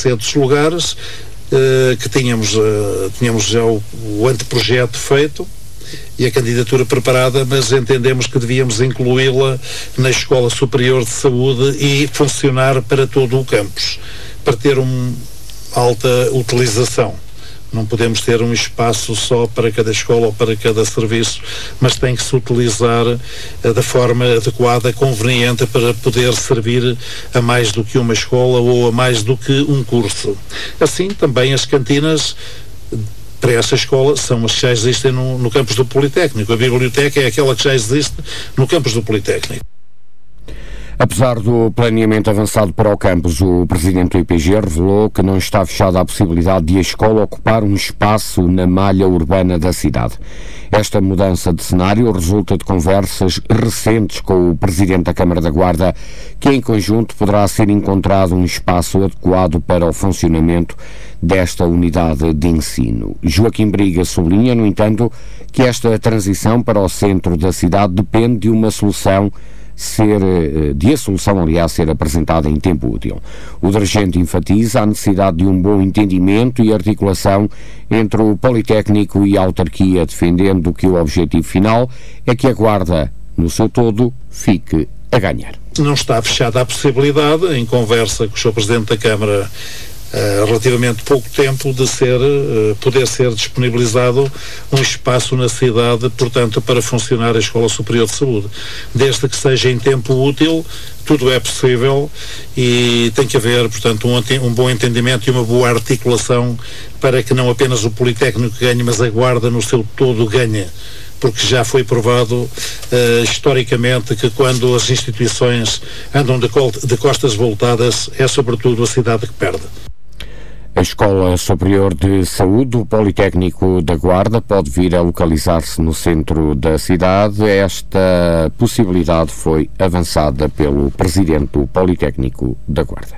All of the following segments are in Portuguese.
600 lugares, que tínhamos já o anteprojeto feito e a candidatura preparada, mas entendemos que devíamos incluí-la na Escola Superior de Saúde e funcionar para todo o campus, para ter uma alta utilização. Não podemos ter um espaço só para cada escola ou para cada serviço, mas tem que se utilizar da forma adequada, conveniente, para poder servir a mais do que uma escola ou a mais do que um curso. Assim, também as cantinas para essa escola são as que já existem no campus do Politécnico. A biblioteca é aquela que já existe no campus do Politécnico. Apesar do planeamento avançado para o campus, o presidente do IPG revelou que não está fechada a possibilidade de a escola ocupar um espaço na malha urbana da cidade. Esta mudança de cenário resulta de conversas recentes com o presidente da Câmara da Guarda, que em conjunto poderá ser encontrado um espaço adequado para o funcionamento desta unidade de ensino. Joaquim Briga sublinha, no entanto, que esta transição para o centro da cidade depende de uma solução ser apresentada em tempo útil. O dirigente enfatiza a necessidade de um bom entendimento e articulação entre o Politécnico e a autarquia, defendendo que o objetivo final é que a Guarda, no seu todo, fique a ganhar. Não está fechada a possibilidade, em conversa com o Sr. Presidente da Câmara, relativamente pouco tempo, de poder ser disponibilizado um espaço na cidade, portanto, para funcionar a Escola Superior de Saúde. Desde que seja em tempo útil, tudo é possível e tem que haver, portanto, um bom entendimento e uma boa articulação para que não apenas o Politécnico ganhe, mas a Guarda no seu todo ganhe. Porque já foi provado historicamente que quando as instituições andam de costas voltadas, é sobretudo a cidade que perde. A Escola Superior de Saúde do Politécnico da Guarda pode vir a localizar-se no centro da cidade. Esta possibilidade foi avançada pelo presidente do Politécnico da Guarda.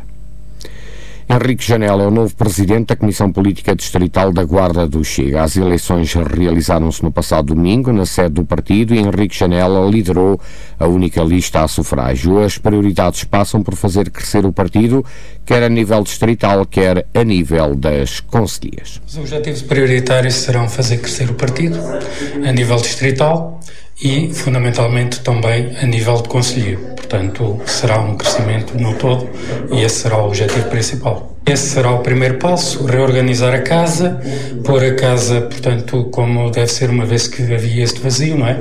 Henrique Janela é o novo presidente da Comissão Política Distrital da Guarda do Chega. As eleições realizaram-se no passado domingo na sede do partido e Henrique Janela liderou a única lista a sufrágio. As prioridades passam por fazer crescer o partido, quer a nível distrital, quer a nível das concelhias. Os objetivos prioritários serão fazer crescer o partido a nível distrital e, fundamentalmente, também a nível de concelhio. Portanto, será um crescimento no todo e esse será o objetivo principal. Esse será o primeiro passo, reorganizar a casa, pôr a casa, portanto, como deve ser, uma vez que havia este vazio, não é?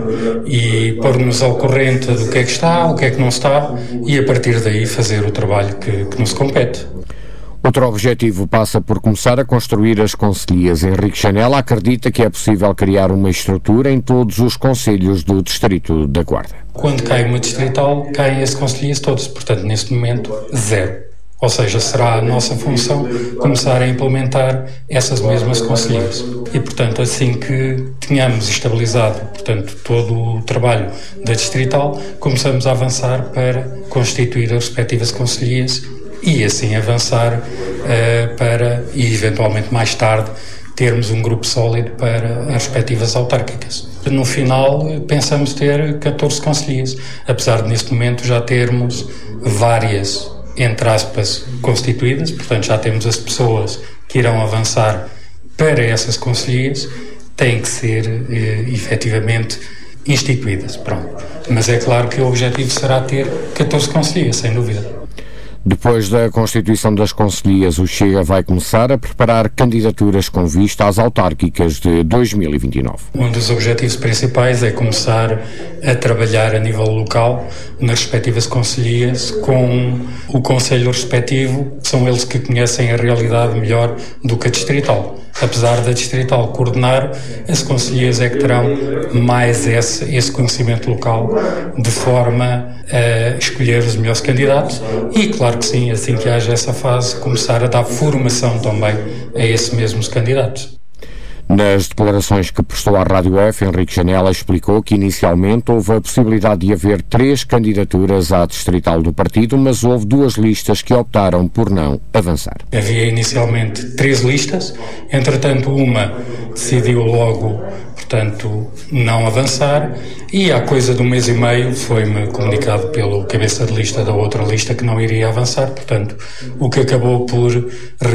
E pôr-nos ao corrente do que é que está, o que é que não está e, a partir daí, fazer o trabalho que nos compete. Outro objetivo passa por começar a construir as concelhias. Henrique Janela acredita que é possível criar uma estrutura em todos os concelhos do Distrito da Guarda. Quando cai uma distrital, caem as concelhias todas. Portanto, neste momento, 0. Ou seja, será a nossa função começar a implementar essas mesmas concelhias. E, portanto, assim que tenhamos estabilizado, portanto, todo o trabalho da distrital, começamos a avançar para constituir as respectivas concelhias e assim avançar para, e eventualmente mais tarde, termos um grupo sólido para as respectivas autárquicas. No final, pensamos ter 14 concelhias, apesar de neste momento já termos várias, entre aspas, constituídas, portanto já temos as pessoas que irão avançar para essas concelhias, têm que ser efetivamente instituídas. Pronto. Mas é claro que o objetivo será ter 14 concelhias, sem dúvida. Depois da constituição das concelhias, o Chega vai começar a preparar candidaturas com vista às autárquicas de 2029. Um dos objetivos principais é começar a trabalhar a nível local nas respectivas concelhias com o concelho respectivo, são eles que conhecem a realidade melhor do que a distrital. Apesar da distrital coordenar, as concelhias é que terão mais esse conhecimento local, de forma a escolher os melhores candidatos e, claro que sim, assim que haja essa fase, começar a dar formação também a esses mesmos candidatos. Nas declarações que prestou à Rádio F, Henrique Janela explicou que inicialmente houve a possibilidade de haver 3 candidaturas à distrital do partido, mas houve 2 listas que optaram por não avançar. Havia inicialmente 3 listas, entretanto uma decidiu logo, portanto, não avançar e há coisa de 1 mês e meio foi-me comunicado pelo cabeça de lista da outra lista que não iria avançar, portanto, o que acabou por